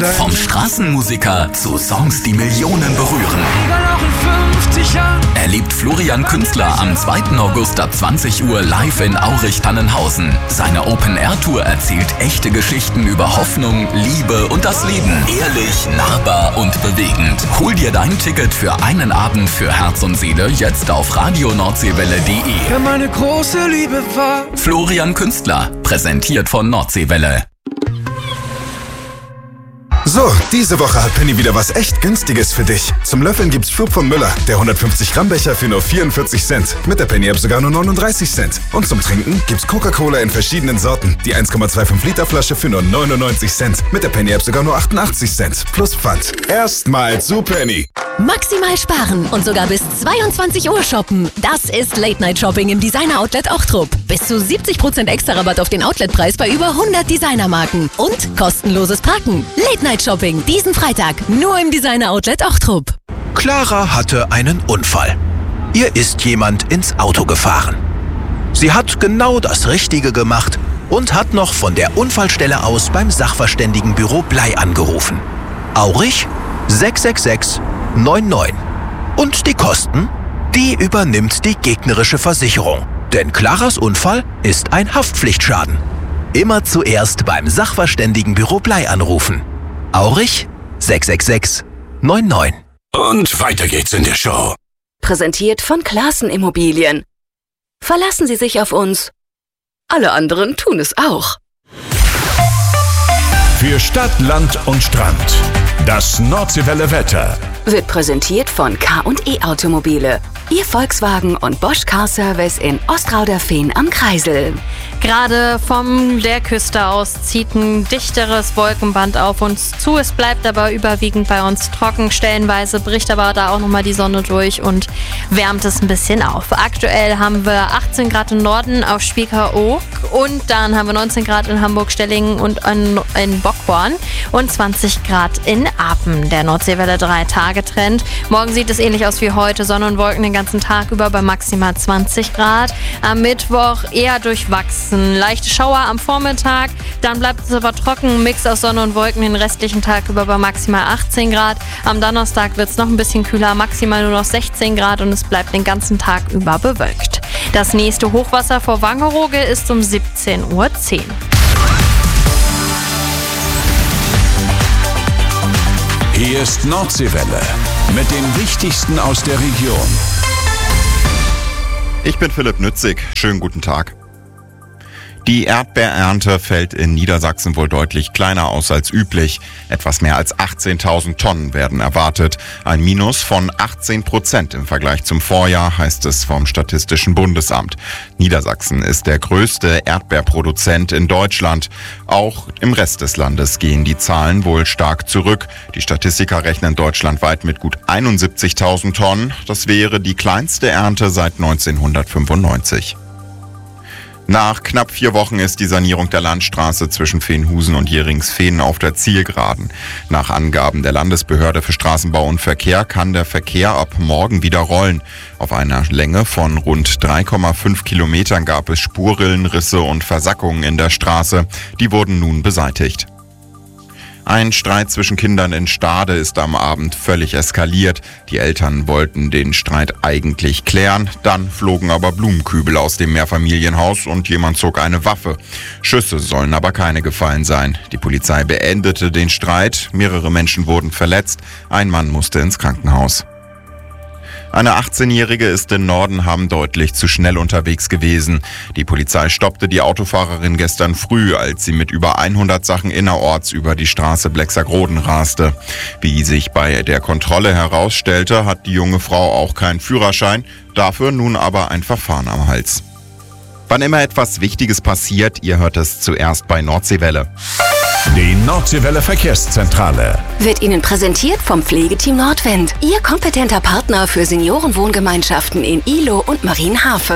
Vom Straßenmusiker zu Songs, die Millionen berühren. Erlebt Florian Künstler am 2. August ab 20 Uhr live in Aurich-Tannenhausen. Seine Open-Air-Tour erzählt echte Geschichten über Hoffnung, Liebe und das Leben. Ehrlich, nahbar und bewegend. Hol dir dein Ticket für einen Abend für Herz und Seele jetzt auf radionordseewelle.de. Wer meine große Liebe war. Florian Künstler, präsentiert von Nordseewelle. So, diese Woche hat Penny wieder was echt Günstiges für dich. Zum Löffeln gibt's Schub von Müller, der 150 Gramm Becher für nur 44 Cent. Mit der Penny-App sogar nur 39 Cent. Und zum Trinken gibt's Coca-Cola in verschiedenen Sorten. Die 1,25 Liter Flasche für nur 99 Cent. Mit der Penny-App sogar nur 88 Cent. Plus Pfand. Erstmal zu Penny. Maximal sparen und sogar bis 22 Uhr shoppen. Das ist Late-Night-Shopping im Designer-Outlet Ochtrup. Bis zu 70% extra Rabatt auf den Outletpreis bei über 100 Designermarken. Und kostenloses Parken. Late-Night-Shopping diesen Freitag nur im Designer-Outlet Ochtrup. Clara hatte einen Unfall. Ihr ist jemand ins Auto gefahren. Sie hat genau das Richtige gemacht und hat noch von der Unfallstelle aus beim Sachverständigenbüro Blei angerufen. Aurich 666 99. Und die Kosten? Die übernimmt die gegnerische Versicherung. Denn Claras Unfall ist ein Haftpflichtschaden. Immer zuerst beim Sachverständigenbüro Blei anrufen. Aurich 666 99. Und weiter geht's in der Show. Präsentiert von Classen Immobilien. Verlassen Sie sich auf uns. Alle anderen tun es auch. Für Stadt, Land und Strand. Das Nordseewelle Wetter Wird präsentiert von K&E Automobile. Ihr Volkswagen und Bosch Car Service in Ostrauderfehn am Kreisel. Gerade von der Küste aus zieht ein dichteres Wolkenband auf uns zu. Es bleibt aber überwiegend bei uns trocken. Stellenweise bricht aber da auch nochmal die Sonne durch und wärmt es ein bisschen auf. Aktuell haben wir 18 Grad im Norden auf Spiekeroog und dann haben wir 19 Grad in Hamburg-Stellingen und in Bockhorn und 20 Grad in Apen. Der Nordseewelle 3-Tage-Trend. Morgen sieht es ähnlich aus wie heute. Sonne und Wolken den ganzen Tag über bei maximal 20 Grad. Am Mittwoch eher durchwachsen. Leichte Schauer am Vormittag, dann bleibt es aber trocken, Mix aus Sonne und Wolken den restlichen Tag über bei maximal 18 Grad. Am Donnerstag wird es noch ein bisschen kühler, maximal nur noch 16 Grad und es bleibt den ganzen Tag über bewölkt. Das nächste Hochwasser vor Wangerooge ist um 17:10 Uhr. Hier ist Nordseewelle mit dem Wichtigsten aus der Region. Ich bin Philipp Nützig. Schönen guten Tag. Die Erdbeerernte fällt in Niedersachsen wohl deutlich kleiner aus als üblich. Etwas mehr als 18.000 Tonnen werden erwartet. Ein Minus von 18% im Vergleich zum Vorjahr, heißt es vom Statistischen Bundesamt. Niedersachsen ist der größte Erdbeerproduzent in Deutschland. Auch im Rest des Landes gehen die Zahlen wohl stark zurück. Die Statistiker rechnen deutschlandweit mit gut 71.000 Tonnen. Das wäre die kleinste Ernte seit 1995. Nach knapp 4 Wochen ist die Sanierung der Landstraße zwischen Veenhusen und Jeringsfehn auf der Zielgeraden. Nach Angaben der Landesbehörde für Straßenbau und Verkehr kann der Verkehr ab morgen wieder rollen. Auf einer Länge von rund 3,5 Kilometern gab es Spurrillen, Risse und Versackungen in der Straße. Die wurden nun beseitigt. Ein Streit zwischen Kindern in Stade ist am Abend völlig eskaliert. Die Eltern wollten den Streit eigentlich klären, dann flogen aber Blumenkübel aus dem Mehrfamilienhaus und jemand zog eine Waffe. Schüsse sollen aber keine gefallen sein. Die Polizei beendete den Streit, mehrere Menschen wurden verletzt, ein Mann musste ins Krankenhaus. Eine 18-Jährige ist in Nordenham deutlich zu schnell unterwegs gewesen. Die Polizei stoppte die Autofahrerin gestern früh, als sie mit über 100 Sachen innerorts über die Straße Blexagroden raste. Wie sich bei der Kontrolle herausstellte, hat die junge Frau auch keinen Führerschein, dafür nun aber ein Verfahren am Hals. Wann immer etwas Wichtiges passiert, ihr hört es zuerst bei Nordseewelle. Die Nordseewelle Verkehrszentrale Wird Ihnen präsentiert vom Pflegeteam Nordwind. Ihr kompetenter Partner für Seniorenwohngemeinschaften in Ihlow und Marienhafe.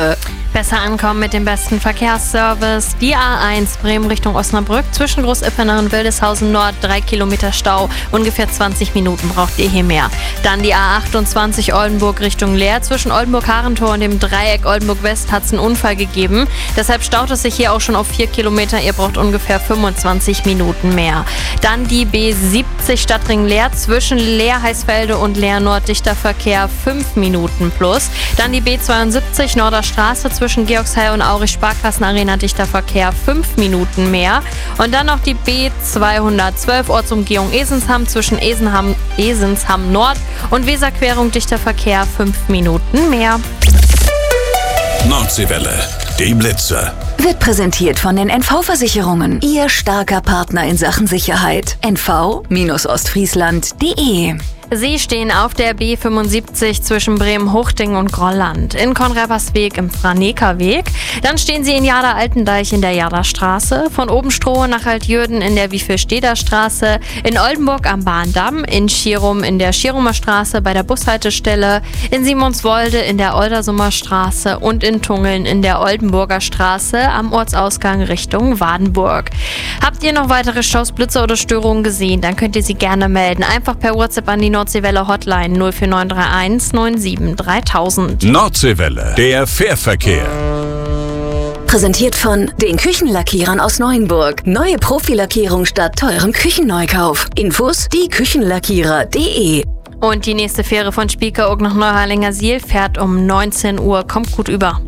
Besser ankommen mit dem besten Verkehrsservice. Die A1 Bremen Richtung Osnabrück zwischen Großippenau und Wildeshausen Nord 3 Kilometer Stau. Ungefähr 20 Minuten braucht ihr hier mehr. Dann die A28 Oldenburg Richtung Leer. Zwischen Oldenburg-Harentor und dem Dreieck Oldenburg West hat es einen Unfall gegeben. Deshalb staut es sich hier auch schon auf 4 Kilometer. Ihr braucht ungefähr 25 Minuten mehr. Dann die B70 Stadtring Leer. Zwischen Leer Heißfelde und Leer Nord dichter Verkehr 5 Minuten plus. Dann die B72 Norderstraße zwischen Georgsheil und Aurich Sparkassenarena dichter Verkehr 5 Minuten mehr. Und dann noch die B212 Ortsumgehung Esensham zwischen Esensham Nord und Weserquerung dichter Verkehr 5 Minuten mehr. Nordseewelle, die Blitzer. Wird präsentiert von den NV-Versicherungen. Ihr starker Partner in Sachen Sicherheit. nv-ostfriesland.de. Sie stehen auf der B75 zwischen Bremen-Huchting und Grolland, in Konrabersweg im Franekerweg. Dann stehen Sie in Jada-Altendeich in der Jadastraße, von Obenstroh nach Altjürden in der Wiefelsteder Straße, in Oldenburg am Bahndamm, in Schierum in der Schierumer Straße bei der Bushaltestelle, in Simonswolde in der Oldersumer Straße und in Tungeln in der Oldenburger Straße am Ortsausgang Richtung Wadenburg. Habt ihr noch weitere Staus, Blitze oder Störungen gesehen, dann könnt ihr sie gerne melden. Einfach per WhatsApp an die Nordseewelle Hotline 04931 97 3000. Nordseewelle, der Fährverkehr. Präsentiert von den Küchenlackierern aus Neuenburg. Neue Profilackierung statt teurem Küchenneukauf. Infos dieküchenlackierer.de. Und die nächste Fähre von Spiekeroog nach Neuharlingersiel fährt um 19 Uhr. Kommt gut über.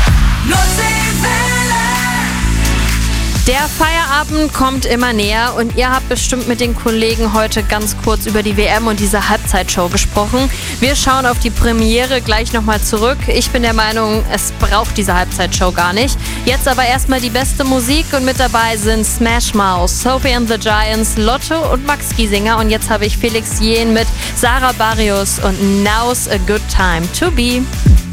Der Feierabend kommt immer näher und ihr habt bestimmt mit den Kollegen heute ganz kurz über die WM und diese Halbzeitshow gesprochen. Wir schauen auf die Premiere gleich nochmal zurück. Ich bin der Meinung, es braucht diese Halbzeitshow gar nicht. Jetzt aber erstmal die beste Musik und mit dabei sind Smash Mouth, Sophie and the Giants, Lotto und Max Giesinger. Und jetzt habe ich Felix Jähn mit Sarah Barrios und Now's a Good Time to Be.